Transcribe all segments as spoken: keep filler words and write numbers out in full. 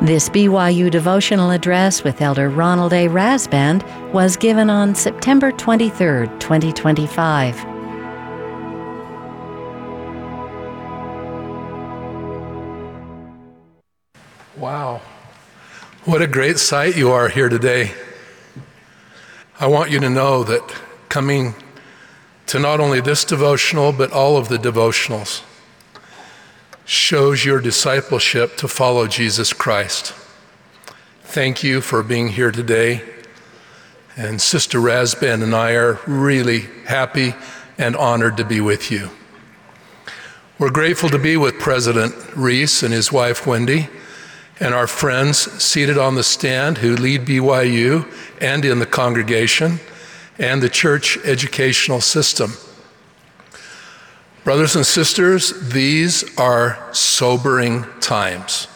This B Y U devotional address with Elder Ronald A. Rasband was given on September twenty-third, twenty twenty-five. Wow, what a great sight you are here today. I want you to know that coming to not only this devotional, but all of the devotionals shows your discipleship to follow Jesus Christ. Thank you for being here today. And Sister Rasband and I are really happy and honored to be with you. We're grateful to be with President Reese and his wife Wendy and our friends seated on the stand who lead B Y U and in the congregation and the church educational system. Brothers and sisters, these are sobering times.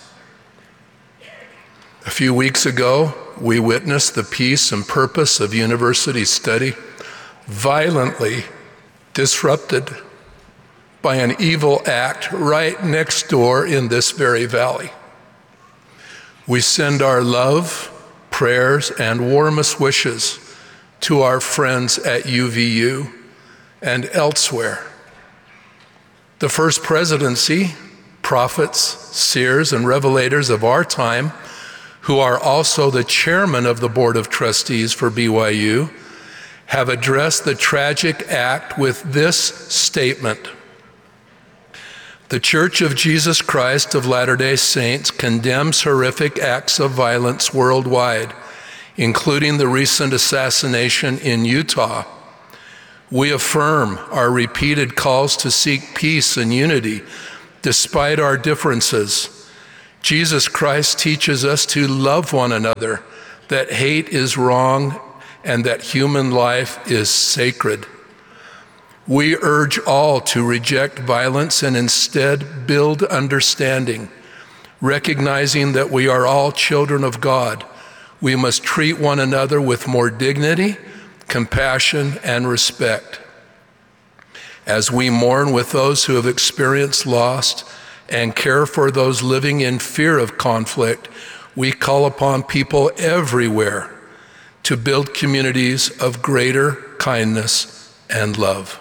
A few weeks ago, we witnessed the peace and purpose of university study violently disrupted by an evil act right next door in this very valley. We send our love, prayers, and warmest wishes to our friends at U V U and elsewhere. The First Presidency, prophets, seers, and revelators of our time, who are also the chairman of the Board of Trustees for B Y U, have addressed the tragic act with this statement: "The Church of Jesus Christ of Latter-day Saints condemns horrific acts of violence worldwide, including the recent assassination in Utah. We affirm our repeated calls to seek peace and unity despite our differences. Jesus Christ teaches us to love one another, that hate is wrong, and that human life is sacred. We urge all to reject violence and instead build understanding. Recognizing that we are all children of God, we must treat one another with more dignity, compassion, and respect. As we mourn with those who have experienced loss and care for those living in fear of conflict, we call upon people everywhere to build communities of greater kindness and love."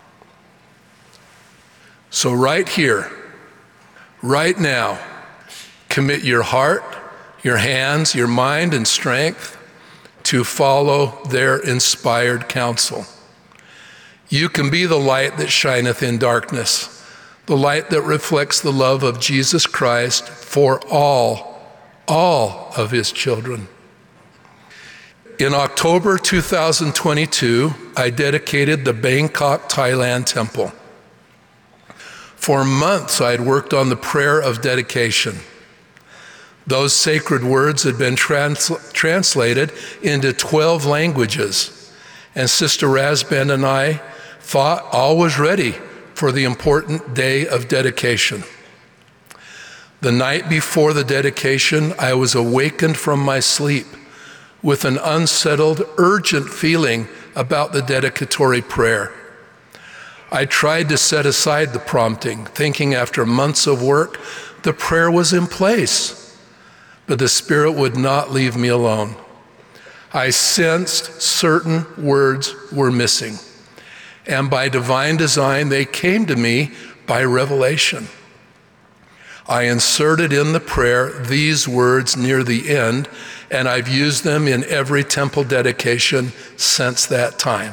So right here, right now, commit your heart, your hands, your mind, and strength to follow their inspired counsel. You can be the light that shineth in darkness, the light that reflects the love of Jesus Christ for all, all of his children. In October two thousand twenty-two, I dedicated the Bangkok, Thailand temple. For months, I had worked on the prayer of dedication. Those sacred words had been trans- translated into twelve languages, and Sister Rasband and I thought all was ready for the important day of dedication. The night before the dedication, I was awakened from my sleep with an unsettled, urgent feeling about the dedicatory prayer. I tried to set aside the prompting, thinking after months of work, the prayer was in place. But the Spirit would not leave me alone. I sensed certain words were missing, and by divine design, they came to me by revelation. I inserted in the prayer these words near the end, and I've used them in every temple dedication since that time.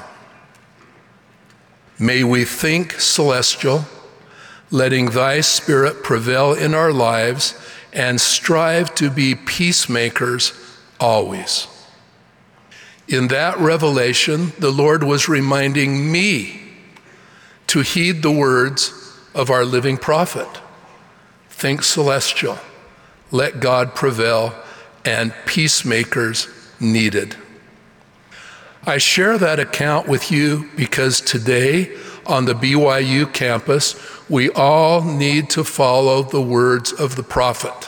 May we think celestial, letting thy Spirit prevail in our lives, and strive to be peacemakers always. In that revelation, the Lord was reminding me to heed the words of our living prophet. Think celestial, let God prevail, and peacemakers needed. I share that account with you because today on the B Y U campus, we all need to follow the words of the prophet.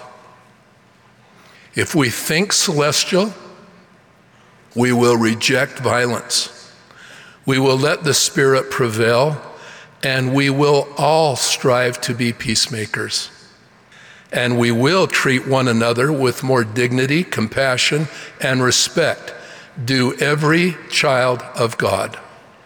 If we think celestial, we will reject violence. We will let the Spirit prevail, and we will all strive to be peacemakers. and we will treat one another with more dignity, compassion, and respect due every child of God.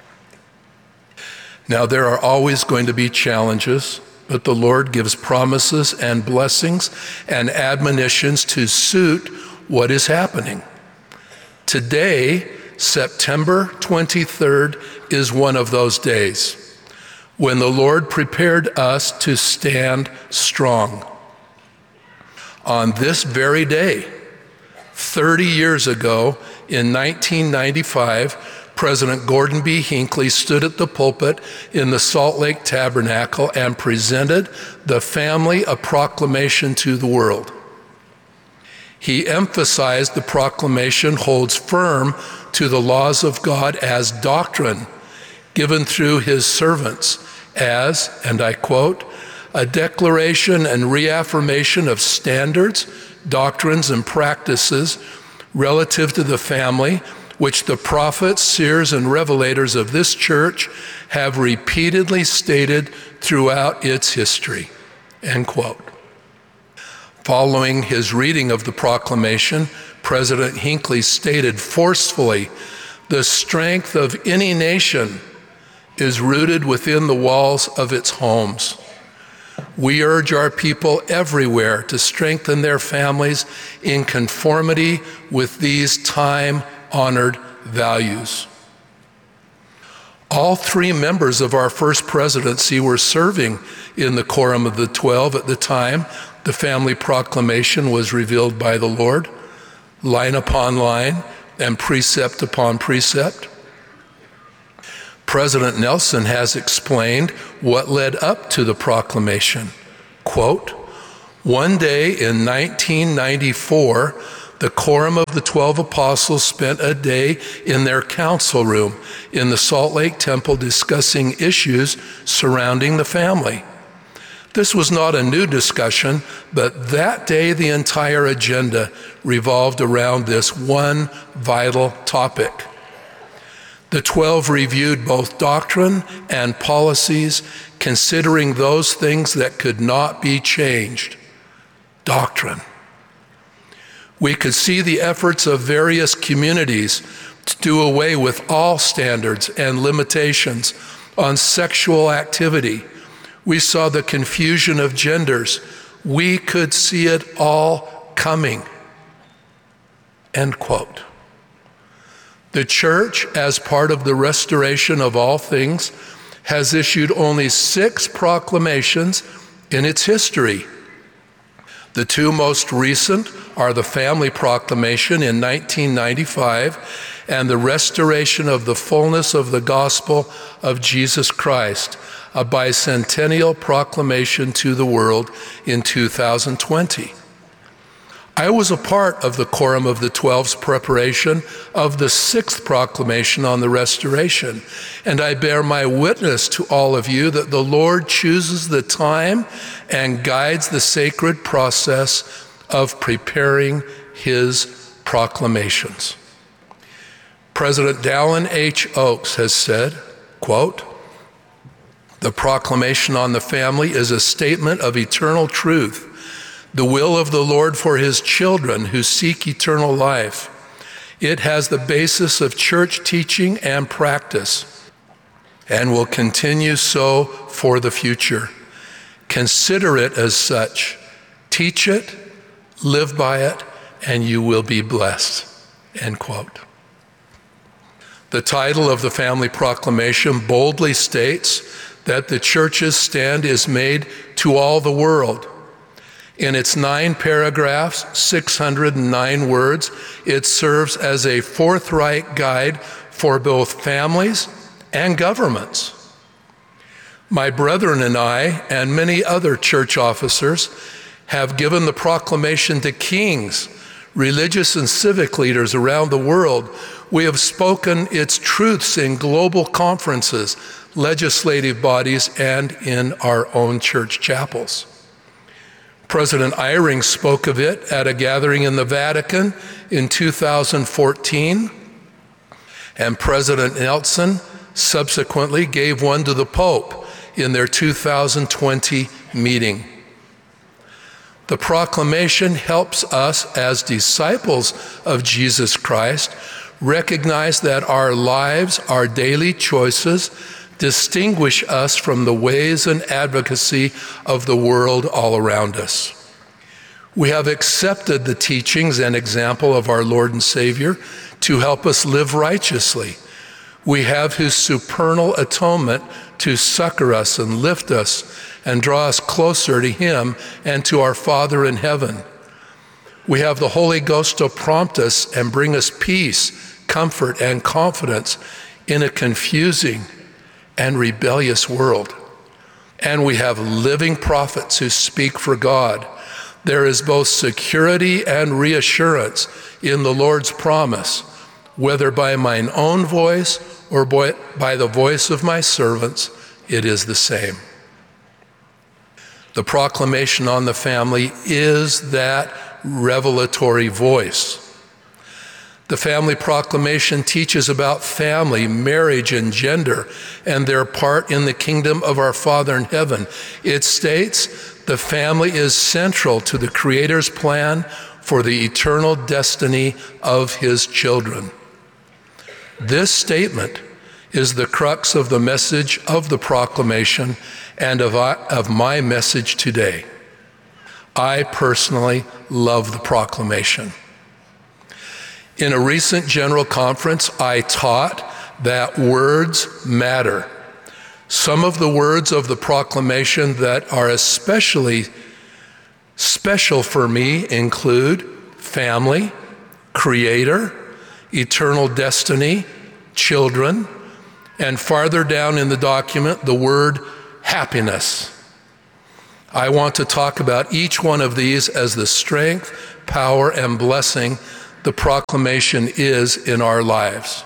Now, there are always going to be challenges, but the Lord gives promises and blessings and admonitions to suit what is happening. Today, September twenty-third, is one of those days when the Lord prepared us to stand strong. On this very day, thirty years ago, in nineteen ninety-five, President Gordon B. Hinckley stood at the pulpit in the Salt Lake Tabernacle and presented the family a proclamation to the world. He emphasized the proclamation holds firm to the laws of God as doctrine given through his servants as, and I quote, a declaration and reaffirmation of standards, doctrines, and practices relative to the family, which the prophets, seers, and revelators of this church have repeatedly stated throughout its history, end quote. Following his reading of the proclamation, President Hinckley stated forcefully, the strength of any nation is rooted within the walls of its homes. We urge our people everywhere to strengthen their families in conformity with these time-honored values. All three members of our first presidency were serving in the Quorum of the Twelve at the time the family proclamation was revealed by the Lord, line upon line and precept upon precept. President Nelson has explained what led up to the proclamation. Quote, one day in nineteen ninety-four, the Quorum of the Twelve Apostles spent a day in their council room in the Salt Lake Temple discussing issues surrounding the family. This was not a new discussion, but that day the entire agenda revolved around this one vital topic. The Twelve reviewed both doctrine and policies, considering those things that could not be changed. Doctrine. We could see the efforts of various communities to do away with all standards and limitations on sexual activity. We saw the confusion of genders. We could see it all coming. End quote. The church, as part of the restoration of all things, has issued only six proclamations in its history. The two most recent are the Family Proclamation in nineteen ninety-five and the Restoration of the Fullness of the Gospel of Jesus Christ, a bicentennial proclamation to the world in two thousand twenty. I was a part of the Quorum of the Twelve's preparation of the sixth proclamation on the restoration, and I bear my witness to all of you that the Lord chooses the time and guides the sacred process of preparing his proclamations. President Dallin H. Oaks has said, quote, the proclamation on the family is a statement of eternal truth, the will of the Lord for his children who seek eternal life. It has the basis of church teaching and practice and will continue so for the future. Consider it as such. Teach it, live by it, and you will be blessed. End quote. The title of the Family Proclamation boldly states that the church's stand is made to all the world. In its nine paragraphs, six hundred nine words, it serves as a forthright guide for both families and governments. My brethren and I, and many other church officers, have given the proclamation to kings, religious and civic leaders around the world. We have spoken its truths in global conferences, legislative bodies, and in our own church chapels. President Eyring spoke of it at a gathering in the Vatican in two thousand fourteen, and President Nelson subsequently gave one to the Pope in their two thousand twenty meeting. The proclamation helps us as disciples of Jesus Christ recognize that our lives, our daily choices, distinguish us from the ways and advocacy of the world all around us. We have accepted the teachings and example of our Lord and Savior to help us live righteously. We have his supernal atonement to succor us and lift us and draw us closer to him and to our Father in heaven. We have the Holy Ghost to prompt us and bring us peace, comfort, and confidence in a confusing and rebellious world. And we have living prophets who speak for God. There is both security and reassurance in the Lord's promise, whether by mine own voice or by the voice of my servants, it is the same. The proclamation on the family is that revelatory voice. The family proclamation teaches about family, marriage, and gender, and their part in the kingdom of our Father in heaven. It states the family is central to the Creator's plan for the eternal destiny of his children. This statement is the crux of the message of the proclamation and of, of my message today. I personally love the proclamation. In a recent general conference, I taught that words matter. Some of the words of the proclamation that are especially special for me include family, creator, eternal destiny, children, and farther down in the document, the word happiness. I want to talk about each one of these as the strength, power, and blessing the proclamation is in our lives.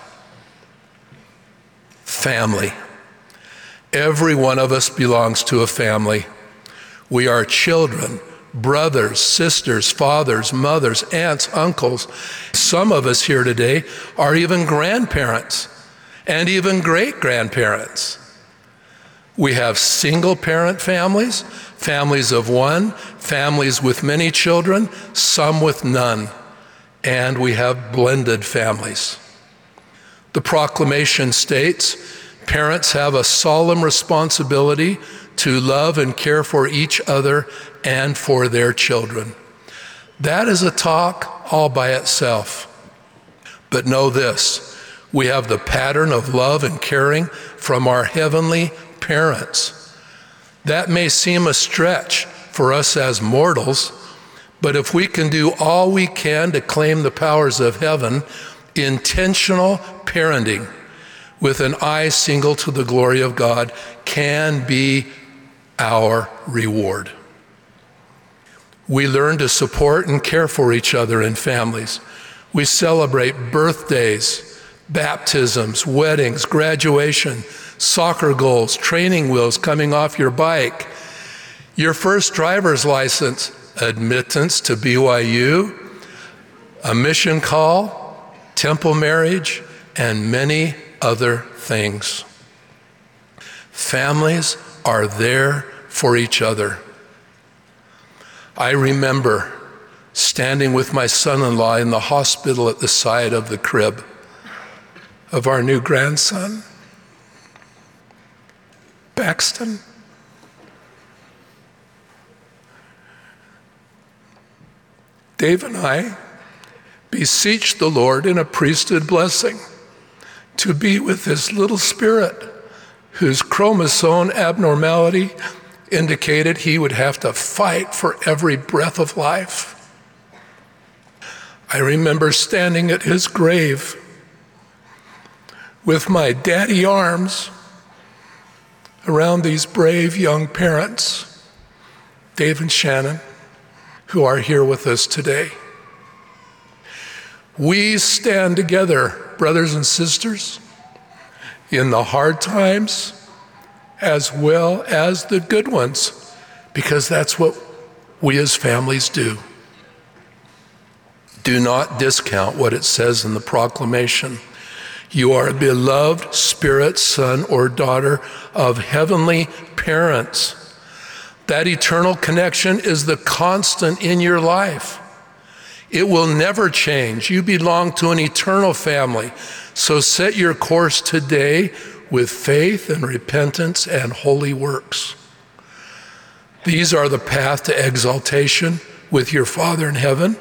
Family. Every one of us belongs to a family. We are children, brothers, sisters, fathers, mothers, aunts, uncles. Some of us here today are even grandparents and even great-grandparents. We have single-parent families, families of one, families with many children, some with none, and we have blended families. The proclamation states, parents have a solemn responsibility to love and care for each other and for their children. That is a talk all by itself. But know this, we have the pattern of love and caring from our heavenly parents. That may seem a stretch for us as mortals, but if we can do all we can to claim the powers of heaven, intentional parenting with an eye single to the glory of God can be our reward. We learn to support and care for each other in families. We celebrate birthdays, baptisms, weddings, graduation, soccer goals, training wheels coming off your bike, your first driver's license, admittance to B Y U, a mission call, temple marriage, and many other things. Families are there for each other. I remember standing with my son-in-law in the hospital at the side of the crib of our new grandson, Paxton. Dave and I beseeched the Lord in a priesthood blessing to be with this little spirit whose chromosome abnormality indicated he would have to fight for every breath of life. I remember standing at his grave with my daddy arms around these brave young parents, Dave and Shannon, who are here with us today. We stand together, brothers and sisters, in the hard times as well as the good ones, because that's what we as families do. Do not discount what it says in the proclamation. You are a beloved spirit, son, or daughter of heavenly parents. That eternal connection is the constant in your life. It will never change. You belong to an eternal family. So set your course today with faith and repentance and holy works. These are the path to exaltation with your Father in heaven.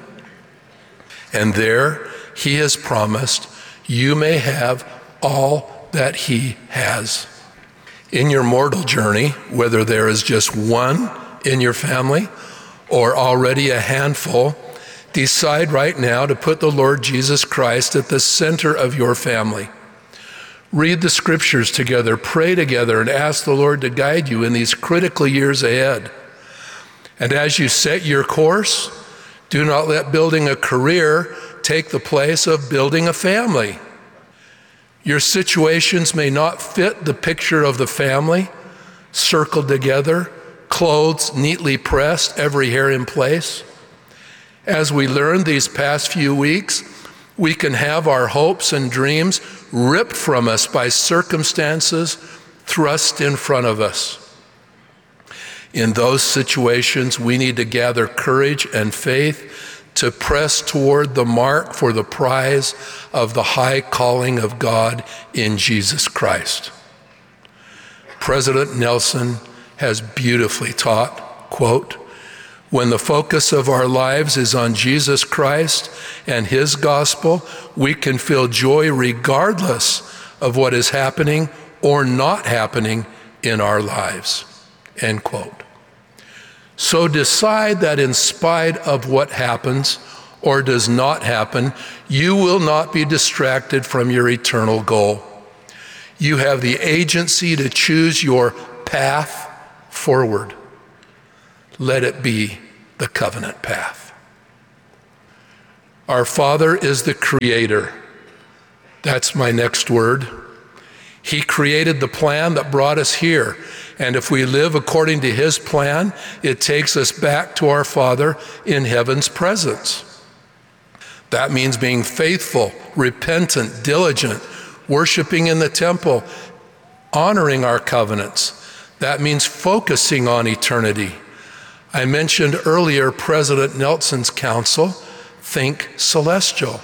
And there he has promised you may have all that he has. In your mortal journey, whether there is just one in your family or already a handful, decide right now to put the Lord Jesus Christ at the center of your family. Read the scriptures together, pray together, and ask the Lord to guide you in these critical years ahead. And as you set your course, do not let building a career take the place of building a family. Your situations may not fit the picture of the family, circled together, clothes neatly pressed, every hair in place. As we learned these past few weeks, we can have our hopes and dreams ripped from us by circumstances thrust in front of us. In those situations, we need to gather courage and faith to press toward the mark for the prize of the high calling of God in Jesus Christ. President Nelson has beautifully taught, quote, "When the focus of our lives is on Jesus Christ and his gospel, we can feel joy regardless of what is happening or not happening in our lives," end quote. So decide that in spite of what happens or does not happen, you will not be distracted from your eternal goal. You have the agency to choose your path forward. Let it be the covenant path. Our Father is the creator. That's my next word. He created the plan that brought us here. And if we live according to his plan, it takes us back to our Father in heaven's presence. That means being faithful, repentant, diligent, worshiping in the temple, honoring our covenants. That means focusing on eternity. I mentioned earlier President Nelson's counsel, think celestial.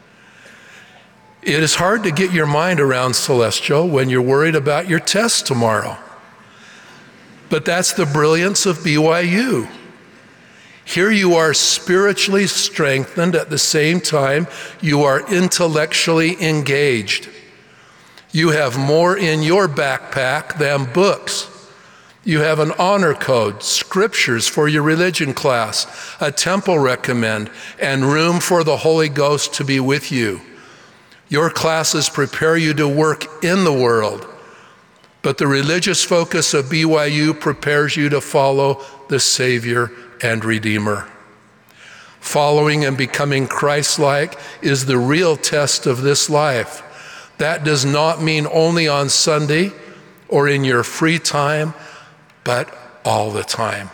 It is hard to get your mind around celestial when you're worried about your test tomorrow. But that's the brilliance of B Y U. Here you are spiritually strengthened at the same time you are intellectually engaged. You have more in your backpack than books. You have an honor code, scriptures for your religion class, a temple recommend, and room for the Holy Ghost to be with you. Your classes prepare you to work in the world, but the religious focus of B Y U prepares you to follow the Savior and Redeemer. Following and becoming Christ-like is the real test of this life. That does not mean only on Sunday or in your free time, but all the time.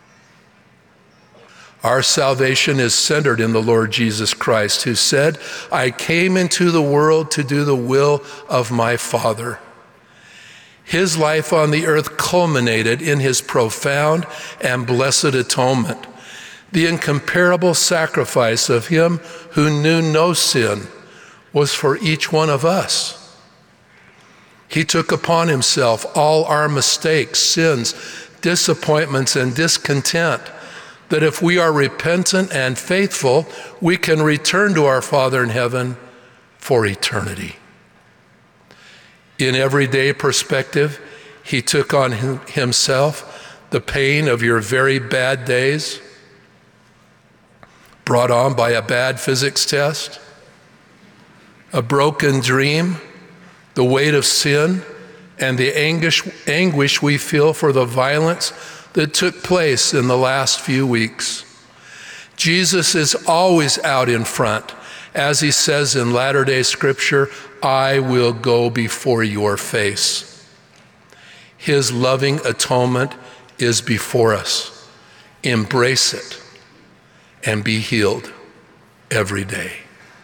Our salvation is centered in the Lord Jesus Christ, who said, "I came into the world to do the will of my Father." His life on the earth culminated in his profound and blessed atonement, the incomparable sacrifice of him who knew no sin was for each one of us. He took upon himself all our mistakes, sins, disappointments, and discontent, that if we are repentant and faithful, we can return to our Father in heaven for eternity. In everyday perspective, he took on himself the pain of your very bad days, brought on by a bad physics test, a broken dream, the weight of sin, and the anguish, anguish we feel for the violence that took place in the last few weeks. Jesus is always out in front. As he says in latter-day scripture, "I will go before your face." His loving atonement is before us. Embrace it and be healed every day.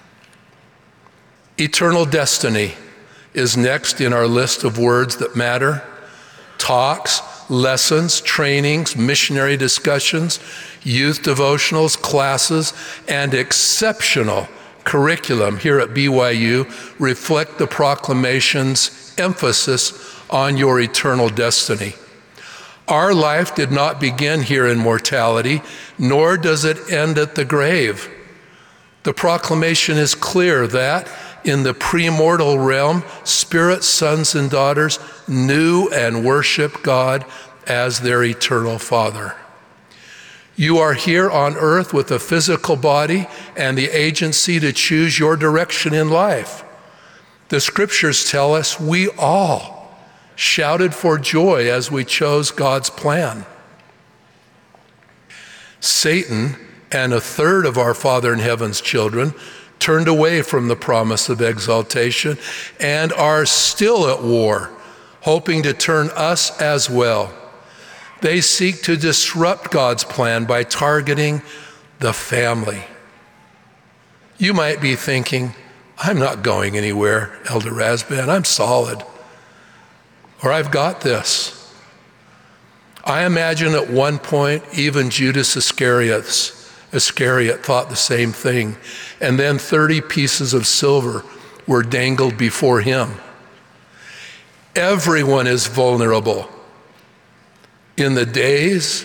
Eternal destiny is next in our list of words that matter. Talks, lessons, trainings, missionary discussions, youth devotionals, classes, and exceptional curriculum here at B Y U reflect the proclamation's emphasis on your eternal destiny. Our life did not begin here in mortality, nor does it end at the grave. The proclamation is clear that in the premortal realm, spirit sons and daughters knew and worshiped God as their eternal Father. You are here on earth with a physical body and the agency to choose your direction in life. The scriptures tell us we all shouted for joy as we chose God's plan. Satan and a third of our Father in Heaven's children turned away from the promise of exaltation and are still at war, hoping to turn us as well. They seek to disrupt God's plan by targeting the family. You might be thinking, I'm not going anywhere, Elder Rasband, I'm solid. Or I've got this. I imagine at one point, even Judas Iscariot, Iscariot thought the same thing. And then thirty pieces of silver were dangled before him. Everyone is vulnerable. In the days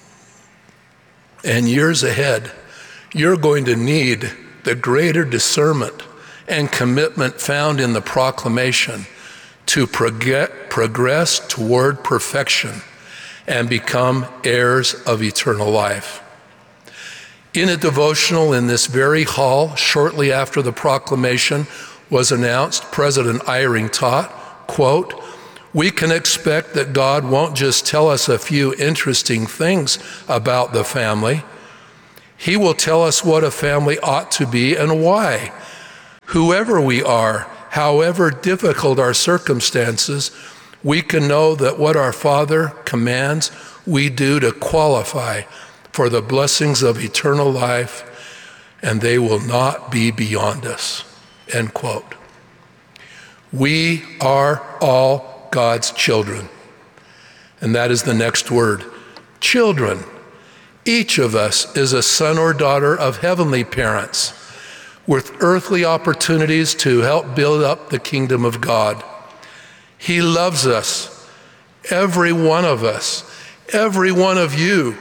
and years ahead, you're going to need the greater discernment and commitment found in the proclamation to progress toward perfection and become heirs of eternal life. In a devotional in this very hall, shortly after the proclamation was announced, President Eyring taught, quote, "We can expect that God won't just tell us a few interesting things about the family. He will tell us what a family ought to be and why. Whoever we are, however difficult our circumstances, we can know that what our Father commands, we do to qualify for the blessings of eternal life, and they will not be beyond us," end quote. We are all God's children. And that is the next word, children. Each of us is a son or daughter of heavenly parents with earthly opportunities to help build up the kingdom of God. He loves us, every one of us, every one of you.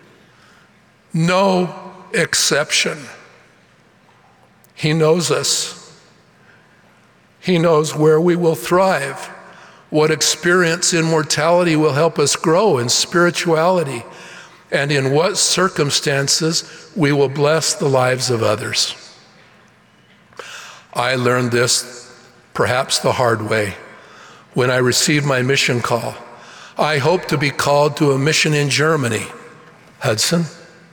No exception. He knows us. He knows where we will thrive, what experience in mortality will help us grow in spirituality, and in what circumstances we will bless the lives of others. I learned this perhaps the hard way when I received my mission call. I hoped to be called to a mission in Germany. Hudson?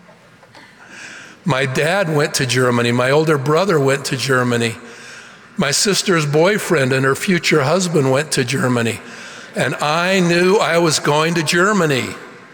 My dad went to Germany. My older brother went to Germany. My sister's boyfriend and her future husband went to Germany. And I knew I was going to Germany.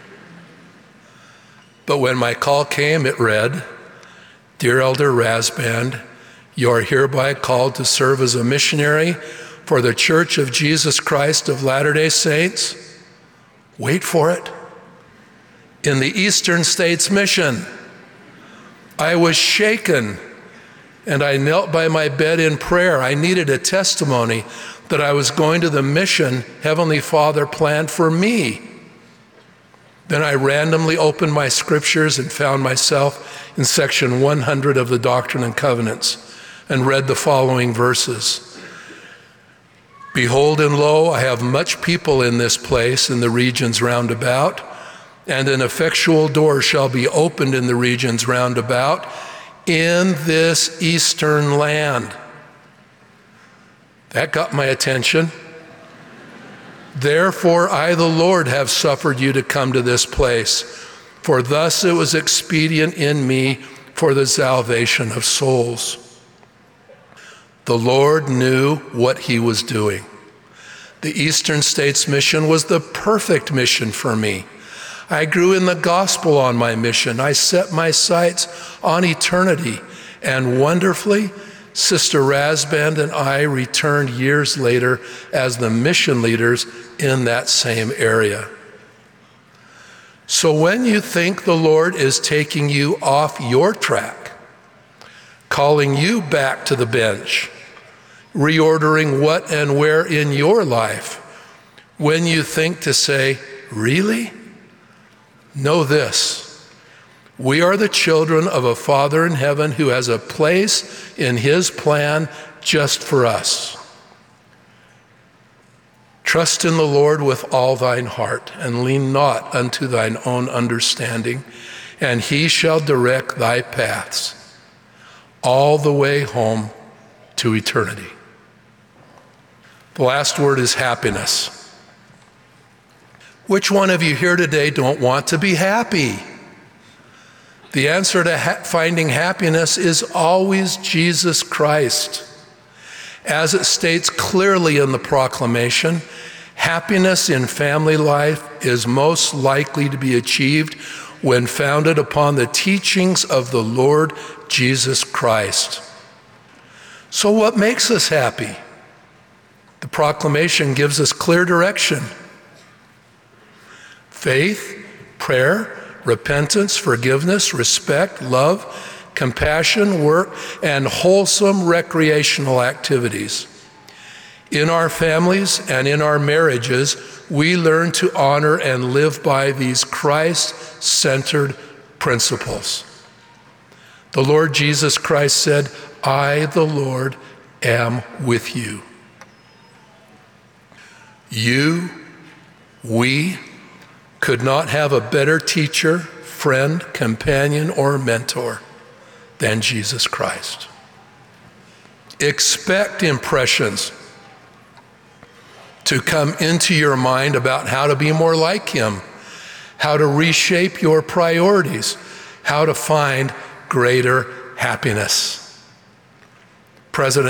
But when my call came, it read, "Dear Elder Rasband, you are hereby called to serve as a missionary for the Church of Jesus Christ of Latter-day Saints." Wait for it. In the Eastern States Mission. I was shaken, and I knelt by my bed in prayer. I needed a testimony that I was going to the mission Heavenly Father planned for me. Then I randomly opened my scriptures and found myself in section one hundred of the Doctrine and Covenants and read the following verses. "Behold and lo, I have much people in this place in the regions round about, and an effectual door shall be opened in the regions round about, in this eastern land." That got my attention. "Therefore I, the Lord, have suffered you to come to this place, for thus it was expedient in me for the salvation of souls." The Lord knew what he was doing. The Eastern States Mission was the perfect mission for me. I grew in the gospel on my mission. I set my sights on eternity. And wonderfully, Sister Rasband and I returned years later as the mission leaders in that same area. So when you think the Lord is taking you off your track, calling you back to the bench, reordering what and where in your life, when you think to say, really? Know this. We are the children of a Father in heaven who has a place in his plan just for us. Trust in the Lord with all thine heart, and lean not unto thine own understanding, and he shall direct thy paths all the way home to eternity. The last word is happiness. Which one of you here today don't want to be happy? The answer to ha- finding happiness is always Jesus Christ. As it states clearly in the proclamation, happiness in family life is most likely to be achieved when founded upon the teachings of the Lord Jesus Christ. So what makes us happy? The proclamation gives us clear direction. Faith, prayer, repentance, forgiveness, respect, love, compassion, work, and wholesome recreational activities. In our families and in our marriages, we learn to honor and live by these Christ-centered principles. The Lord Jesus Christ said, I, the Lord, am with you. You, we, could not have a better teacher, friend, companion, or mentor than Jesus Christ. Expect impressions to come into your mind about how to be more like him, how to reshape your priorities, how to find greater happiness. President